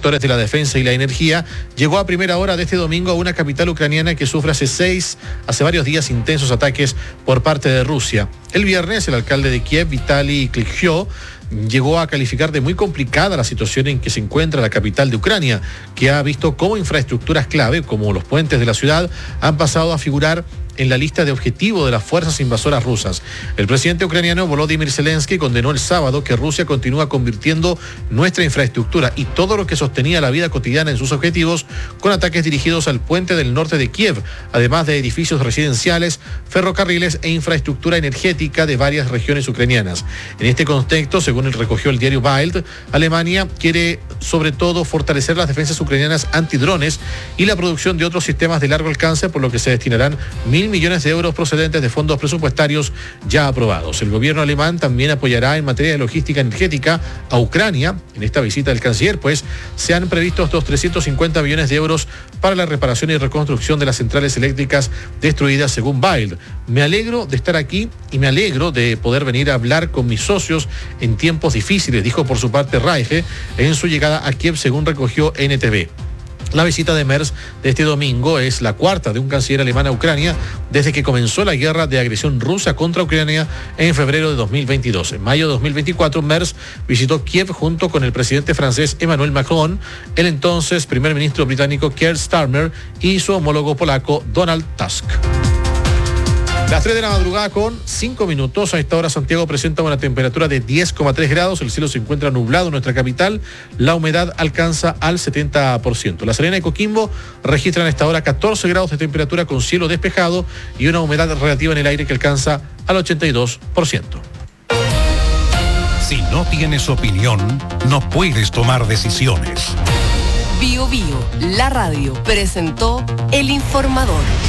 sectores de la defensa y la energía, llegó a primera hora de este domingo a una capital ucraniana que sufre hace varios días intensos ataques por parte de Rusia. El viernes, el alcalde de Kiev, Vitaly Klitschko, llegó a calificar de muy complicada la situación en que se encuentra la capital de Ucrania, que ha visto cómo infraestructuras clave, como los puentes de la ciudad, han pasado a figurar en la lista de objetivo de las fuerzas invasoras rusas. El presidente ucraniano Volodymyr Zelensky condenó el sábado que Rusia continúa convirtiendo nuestra infraestructura y todo lo que sostenía la vida cotidiana en sus objetivos con ataques dirigidos al puente del norte de Kiev, además de edificios residenciales, ferrocarriles e infraestructura energética de varias regiones ucranianas. En este contexto, según recogió el diario Bild, Alemania quiere sobre todo fortalecer las defensas ucranianas antidrones y la producción de otros sistemas de largo alcance, por lo que se destinarán 1.000 millones de euros procedentes de fondos presupuestarios ya aprobados. El gobierno alemán también apoyará en materia de logística energética a Ucrania en esta visita del canciller, pues se han previsto estos 350 millones de euros para la reparación y reconstrucción de las centrales eléctricas destruidas, según Bild. Me alegro de estar aquí y me alegro de poder venir a hablar con mis socios en tiempos difíciles, dijo por su parte Reiche en su llegada a Kiev, según recogió NTV. La visita de Merz de este domingo es la cuarta de un canciller alemán a Ucrania desde que comenzó la guerra de agresión rusa contra Ucrania en febrero de 2022. En mayo de 2024, Merz visitó Kiev junto con el presidente francés Emmanuel Macron, el entonces primer ministro británico Keir Starmer y su homólogo polaco Donald Tusk. Las 3 de la madrugada con 5 minutos. A esta hora Santiago presenta una temperatura de 10,3 grados. El cielo se encuentra nublado en nuestra capital. La humedad alcanza al 70%. La Serena y Coquimbo registran a esta hora 14 grados de temperatura con cielo despejado y una humedad relativa en el aire que alcanza al 82%. Si no tienes opinión, no puedes tomar decisiones. Bio Bio, la radio, presentó El Informador.